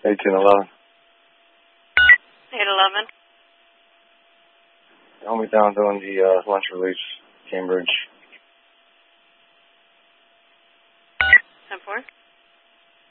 1811. 811. Hold me down doing the lunch release, Cambridge. 10-4.